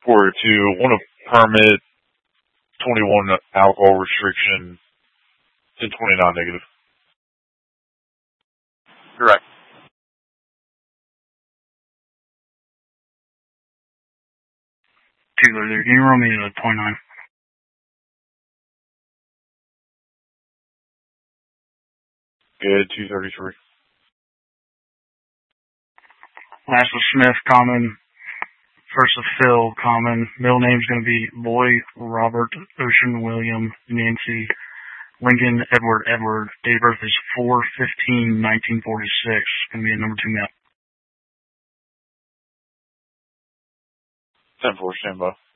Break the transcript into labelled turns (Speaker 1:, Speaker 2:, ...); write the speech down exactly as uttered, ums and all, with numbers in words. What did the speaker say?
Speaker 1: Quarter two, want a permit, twenty-one alcohol restriction, ten twenty-nine negative.
Speaker 2: Correct.
Speaker 3: Two there. Can you roll me to twenty-nine?
Speaker 1: Good, two thirty-three.
Speaker 3: Last was Smith, common. First of Phil, common. Middle name's going to be Loy, Robert, Ocean, William, Nancy, Lincoln, Edward, Edward. Date of birth is four fifteen nineteen forty-six. Going to be a number two male.
Speaker 1: ten four, stand by.